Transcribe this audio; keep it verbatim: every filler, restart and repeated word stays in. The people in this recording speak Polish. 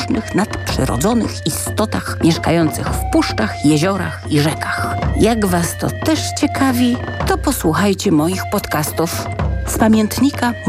różnych nadprzyrodzonych istotach mieszkających w puszczach, jeziorach i rzekach. Jak Was to też ciekawi, to posłuchajcie moich podcastów z pamiętnika